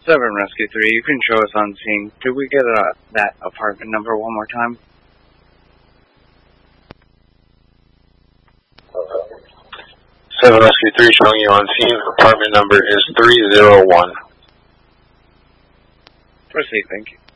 7 Rescue 3, you can show us on scene. Could we get that apartment number one more time? 7 Rescue 3 showing you on scene. Apartment number is 301. Proceed, thank you.